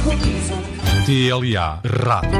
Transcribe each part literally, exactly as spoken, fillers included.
T L A Rádio.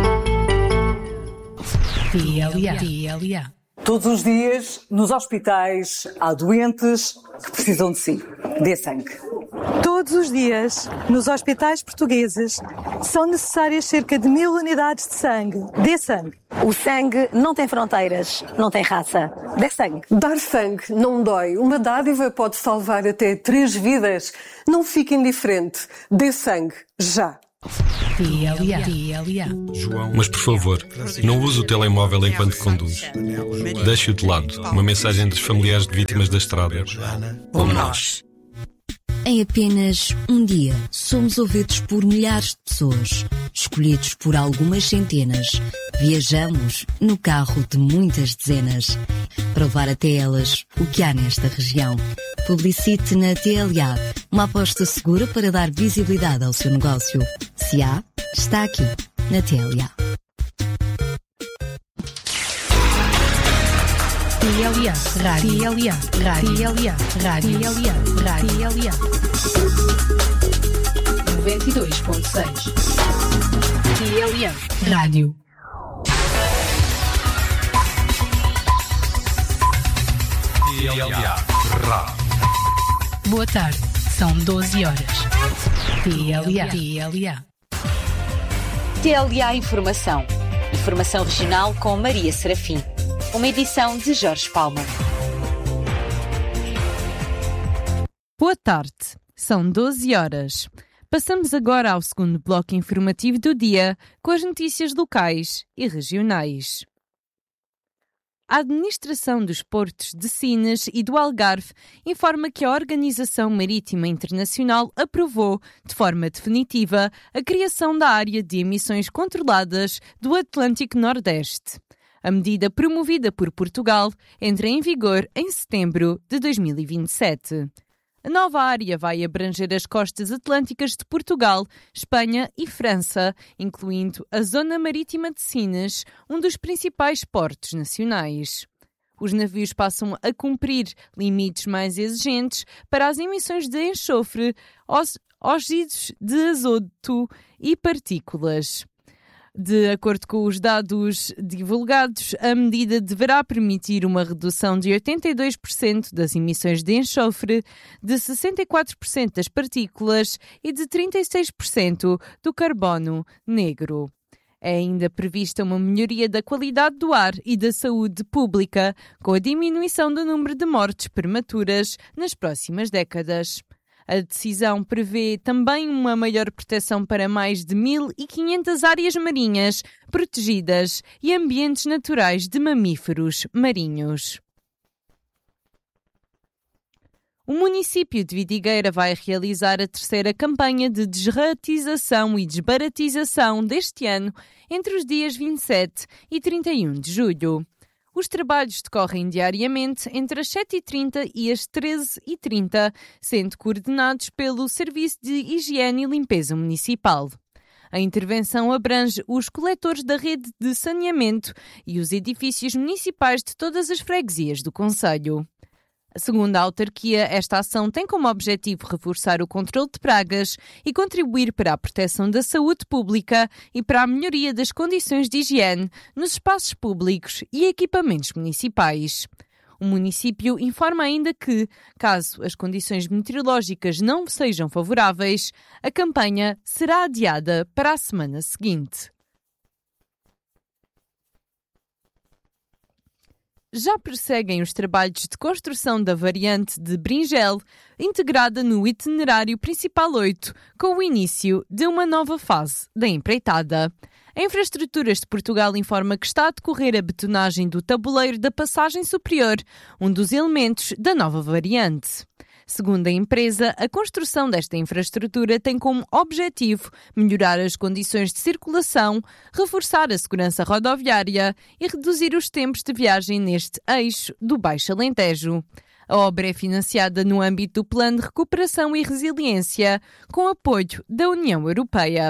T L A. T L A. Todos os dias, nos hospitais, há doentes que precisam de si. Dê sangue. Todos os dias, nos hospitais portugueses, são necessárias cerca de mil unidades de sangue. Dê sangue. O sangue não tem fronteiras, não tem raça. Dê sangue. Dar sangue não dói. Uma dádiva pode salvar até três vidas. Não fique indiferente. Dê sangue, já. T L A. T L A. Mas por favor, não use o telemóvel enquanto conduz. Deixe-o de lado. Uma mensagem dos familiares de vítimas da estrada. Como nós. Em apenas um dia, somos ouvidos por milhares de pessoas, escolhidos por algumas centenas. Viajamos no carro de muitas dezenas, para levar até elas o que há nesta região. Publicite na T L A, uma aposta segura para dar visibilidade ao seu negócio. Se há, está aqui, na T L A. T L A. Rádio. T L A. Rádio. T L A. Rádio. T L A. Rádio. T L A. noventa e dois ponto seis. T L A. Rádio. T L A Rádio. Boa tarde. São doze horas. T L A. T L A. T L A Informação. Informação regional com Maria Serafim. Uma edição de Jorge Palma. Boa tarde. São doze horas. Passamos agora ao segundo bloco informativo do dia, com as notícias locais e regionais. A Administração dos Portos de Sines e do Algarve informa que a Organização Marítima Internacional aprovou, de forma definitiva, a criação da área de emissões controladas do Atlântico Nordeste. A medida promovida por Portugal entra em vigor em setembro de dois mil e vinte e sete. A nova área vai abranger as costas atlânticas de Portugal, Espanha e França, incluindo a Zona Marítima de Sines, um dos principais portos nacionais. Os navios passam a cumprir limites mais exigentes para as emissões de enxofre, óxidos de azoto e partículas. De acordo com os dados divulgados, a medida deverá permitir uma redução de oitenta e dois por cento das emissões de enxofre, de sessenta e quatro por cento das partículas e de trinta e seis por cento do carbono negro. É ainda prevista uma melhoria da qualidade do ar e da saúde pública, com a diminuição do número de mortes prematuras nas próximas décadas. A decisão prevê também uma maior proteção para mais de mil e quinhentas áreas marinhas protegidas e ambientes naturais de mamíferos marinhos. O município de Vidigueira vai realizar a terceira campanha de desratização e desbaratização deste ano entre os dias vinte e sete e trinta e um de julho. Os trabalhos decorrem diariamente entre as sete e trinta e as treze e trinta, sendo coordenados pelo Serviço de Higiene e Limpeza Municipal. A intervenção abrange os coletores da rede de saneamento e os edifícios municipais de todas as freguesias do concelho. Segundo a autarquia, esta ação tem como objetivo reforçar o controle de pragas e contribuir para a proteção da saúde pública e para a melhoria das condições de higiene nos espaços públicos e equipamentos municipais. O município informa ainda que, caso as condições meteorológicas não sejam favoráveis, a campanha será adiada para a semana seguinte. Já prosseguem os trabalhos de construção da variante de Bringel, integrada no itinerário principal oito, com o início de uma nova fase da empreitada. A Infraestruturas de Portugal informa que está a decorrer a betonagem do tabuleiro da passagem superior, um dos elementos da nova variante. Segundo a empresa, a construção desta infraestrutura tem como objetivo melhorar as condições de circulação, reforçar a segurança rodoviária e reduzir os tempos de viagem neste eixo do Baixo Alentejo. A obra é financiada no âmbito do Plano de Recuperação e Resiliência, com apoio da União Europeia.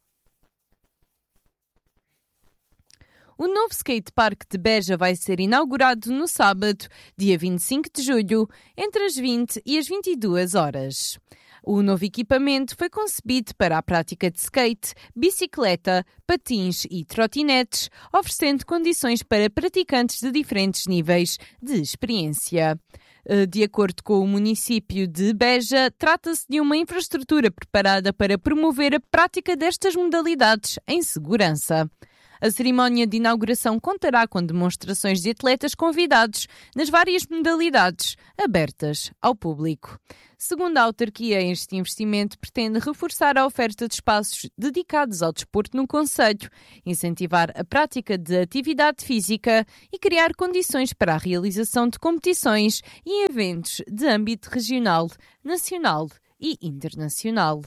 O novo skatepark de Beja vai ser inaugurado no sábado, dia vinte e cinco de julho, entre as vinte e as vinte e duas horas. O novo equipamento foi concebido para a prática de skate, bicicleta, patins e trotinetes, oferecendo condições para praticantes de diferentes níveis de experiência. De acordo com o município de Beja, trata-se de uma infraestrutura preparada para promover a prática destas modalidades em segurança. A cerimónia de inauguração contará com demonstrações de atletas convidados nas várias modalidades, abertas ao público. Segundo a autarquia, este investimento pretende reforçar a oferta de espaços dedicados ao desporto no concelho, incentivar a prática de atividade física e criar condições para a realização de competições e eventos de âmbito regional, nacional e internacional.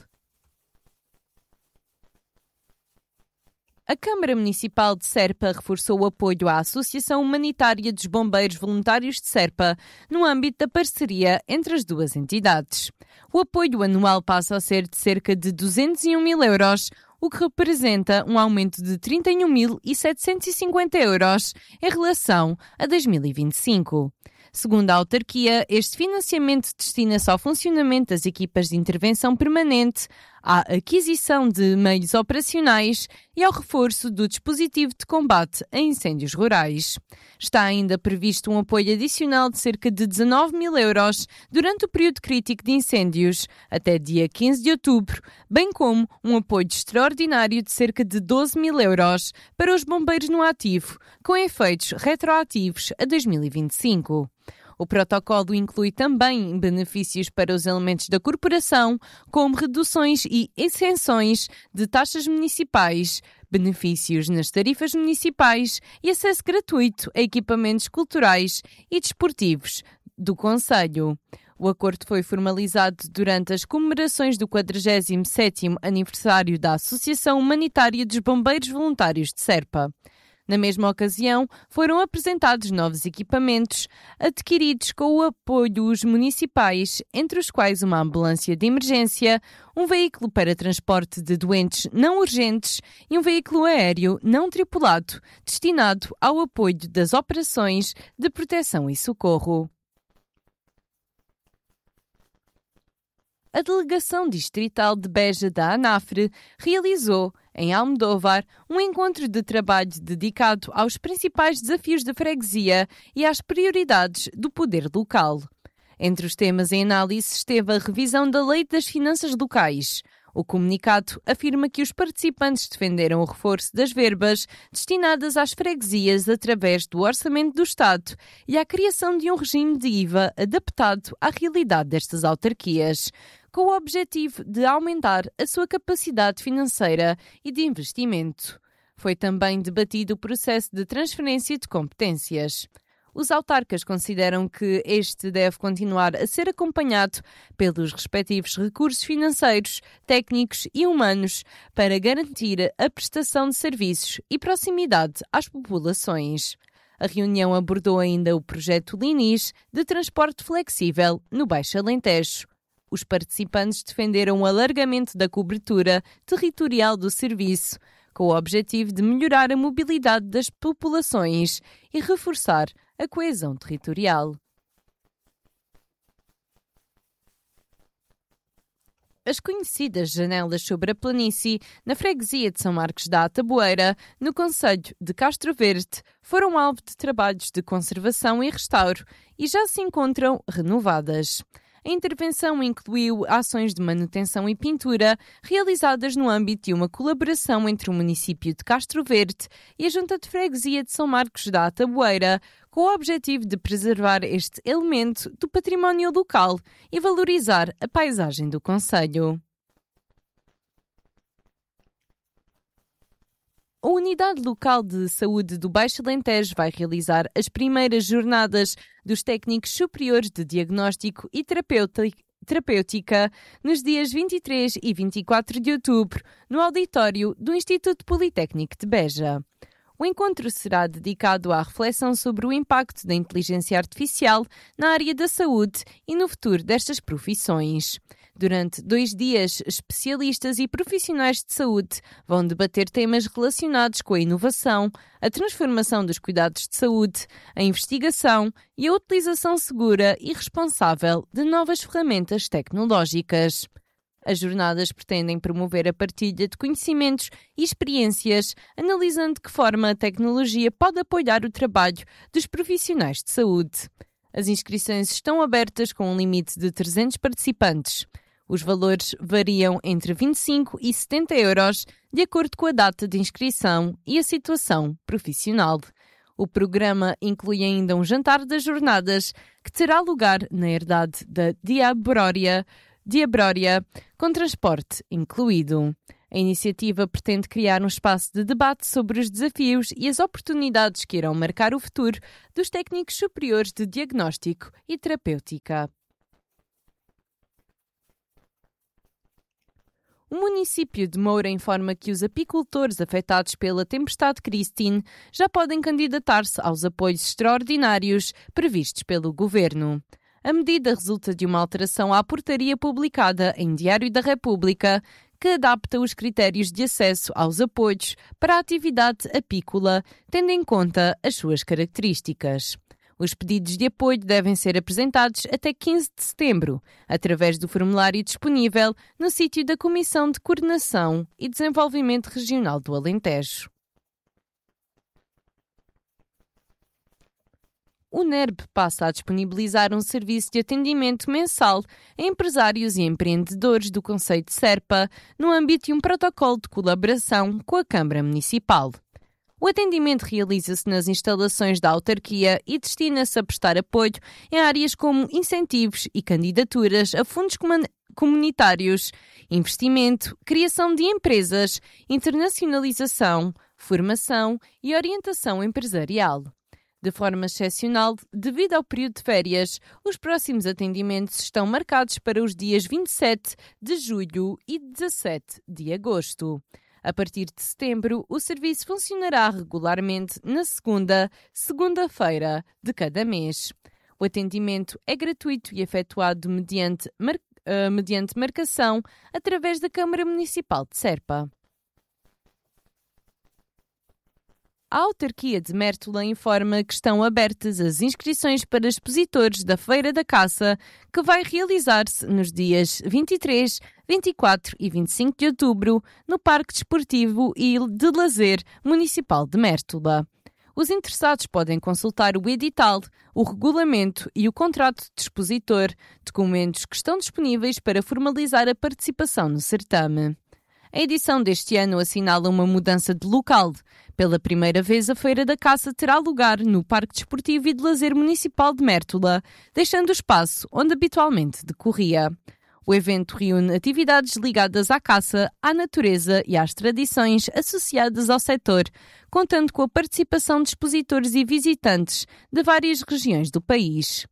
A Câmara Municipal de Serpa reforçou o apoio à Associação Humanitária dos Bombeiros Voluntários de Serpa no âmbito da parceria entre as duas entidades. O apoio anual passa a ser de cerca de duzentos e um mil euros, o que representa um aumento de trinta e um mil setecentos e cinquenta euros em relação a dois mil e vinte e cinco. Segundo a autarquia, este financiamento destina-se ao funcionamento das equipas de intervenção permanente, à aquisição de meios operacionais e ao reforço do dispositivo de combate a incêndios rurais. Está ainda previsto um apoio adicional de cerca de dezanove mil euros durante o período crítico de incêndios, até dia quinze de outubro, bem como um apoio extraordinário de cerca de doze mil euros para os bombeiros no ativo, com efeitos retroativos a dois mil e vinte e cinco. O protocolo inclui também benefícios para os elementos da corporação, como reduções e isenções de taxas municipais, benefícios nas tarifas municipais e acesso gratuito a equipamentos culturais e desportivos do concelho. O acordo foi formalizado durante as comemorações do quadragésimo sétimo aniversário da Associação Humanitária dos Bombeiros Voluntários de Serpa. Na mesma ocasião, foram apresentados novos equipamentos adquiridos com o apoio dos municipais, entre os quais uma ambulância de emergência, um veículo para transporte de doentes não urgentes e um veículo aéreo não tripulado, destinado ao apoio das operações de proteção e socorro. A Delegação Distrital de Beja da ANAFRE realizou, em Almodóvar, um encontro de trabalho dedicado aos principais desafios da freguesia e às prioridades do poder local. Entre os temas em análise esteve a revisão da Lei das Finanças Locais. O comunicado afirma que os participantes defenderam o reforço das verbas destinadas às freguesias através do Orçamento do Estado e à criação de um regime de I V A adaptado à realidade destas autarquias, com o objetivo de aumentar a sua capacidade financeira e de investimento. Foi também debatido o processo de transferência de competências. Os autarcas consideram que este deve continuar a ser acompanhado pelos respectivos recursos financeiros, técnicos e humanos para garantir a prestação de serviços e proximidade às populações. A reunião abordou ainda o projeto Linis de transporte flexível no Baixo Alentejo. Os participantes defenderam o alargamento da cobertura territorial do serviço, com o objetivo de melhorar a mobilidade das populações e reforçar a coesão territorial. As conhecidas janelas sobre a planície na freguesia de São Marcos da Ataboeira, no concelho de Castro Verde, foram alvo de trabalhos de conservação e restauro e já se encontram renovadas. A intervenção incluiu ações de manutenção e pintura realizadas no âmbito de uma colaboração entre o município de Castro Verde e a Junta de Freguesia de São Marcos da Ataboeira, com o objetivo de preservar este elemento do património local e valorizar a paisagem do concelho. A Unidade Local de Saúde do Baixo Alentejo vai realizar as primeiras jornadas dos técnicos superiores de diagnóstico e terapêutica nos dias vinte e três e vinte e quatro de outubro, no auditório do Instituto Politécnico de Beja. O encontro será dedicado à reflexão sobre o impacto da inteligência artificial na área da saúde e no futuro destas profissões. Durante dois dias, especialistas e profissionais de saúde vão debater temas relacionados com a inovação, a transformação dos cuidados de saúde, a investigação e a utilização segura e responsável de novas ferramentas tecnológicas. As jornadas pretendem promover a partilha de conhecimentos e experiências, analisando de que forma a tecnologia pode apoiar o trabalho dos profissionais de saúde. As inscrições estão abertas com um limite de trezentos participantes. Os valores variam entre vinte e cinco e setenta euros, de acordo com a data de inscrição e a situação profissional. O programa inclui ainda um jantar das jornadas, que terá lugar na herdade da Diabrória, Diabrória, com transporte incluído. A iniciativa pretende criar um espaço de debate sobre os desafios e as oportunidades que irão marcar o futuro dos técnicos superiores de diagnóstico e terapêutica. O município de Moura informa que os apicultores afetados pela tempestade Christine já podem candidatar-se aos apoios extraordinários previstos pelo governo. A medida resulta de uma alteração à portaria publicada em Diário da República, que adapta os critérios de acesso aos apoios para a atividade apícola, tendo em conta as suas características. Os pedidos de apoio devem ser apresentados até quinze de setembro, através do formulário disponível no sítio da Comissão de Coordenação e Desenvolvimento Regional do Alentejo. O N E R B passa a disponibilizar um serviço de atendimento mensal a empresários e empreendedores do concelho de Serpa, no âmbito de um protocolo de colaboração com a Câmara Municipal. O atendimento realiza-se nas instalações da autarquia e destina-se a prestar apoio em áreas como incentivos e candidaturas a fundos comunitários, investimento, criação de empresas, internacionalização, formação e orientação empresarial. De forma excepcional, devido ao período de férias, os próximos atendimentos estão marcados para os dias vinte e sete de julho e dezassete de agosto. A partir de setembro, o serviço funcionará regularmente na segunda, segunda-feira de cada mês. O atendimento é gratuito e efetuado mediante, mar... uh, mediante marcação através da Câmara Municipal de Serpa. A autarquia de Mértola informa que estão abertas as inscrições para expositores da Feira da Caça, que vai realizar-se nos dias vinte e três, vinte e quatro e vinte e cinco de outubro no Parque Desportivo e de Lazer Municipal de Mértola. Os interessados podem consultar o edital, o regulamento e o contrato de expositor, documentos que estão disponíveis para formalizar a participação no certame. A edição deste ano assinala uma mudança de local. Pela primeira vez, a Feira da Caça terá lugar no Parque Desportivo e de Lazer Municipal de Mértola, deixando o espaço onde habitualmente decorria. O evento reúne atividades ligadas à caça, à natureza e às tradições associadas ao setor, contando com a participação de expositores e visitantes de várias regiões do país.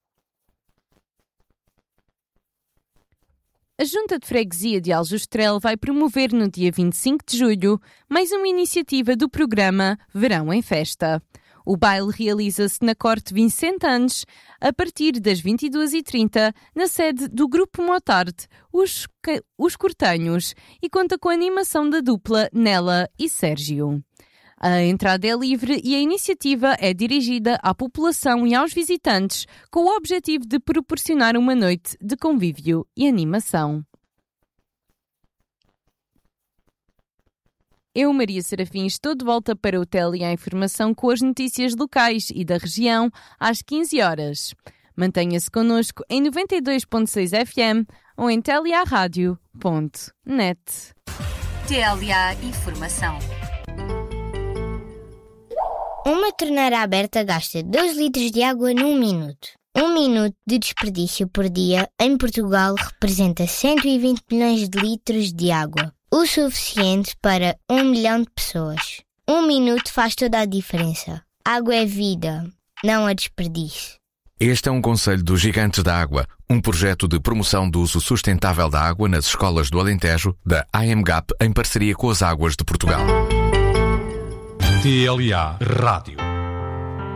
A Junta de Freguesia de Aljustrel vai promover no dia vinte e cinco de julho mais uma iniciativa do programa Verão em Festa. O baile realiza-se na Corte Vicente Anes a partir das vinte e duas e trinta na sede do Grupo Motard, os, os Cortanhos, e conta com a animação da dupla Nela e Sérgio. A entrada é livre e a iniciativa é dirigida à população e aos visitantes com o objetivo de proporcionar uma noite de convívio e animação. Eu, Maria Serafim, estou de volta para o Tele à Informação com as notícias locais e da região às quinze horas. Mantenha-se connosco em noventa e dois ponto seis F M ou em telearadio ponto net. T L A Informação. Uma torneira aberta gasta dois litros de água num minuto. Um minuto de desperdício por dia em Portugal representa cento e vinte milhões de litros de água. O suficiente para um milhão de pessoas. Um minuto faz toda a diferença. Água é vida, não a desperdício. Este é um conselho dos Gigantes da Água, um projeto de promoção do uso sustentável da água nas escolas do Alentejo, da A M G A P, em parceria com as Águas de Portugal. T L A Rádio.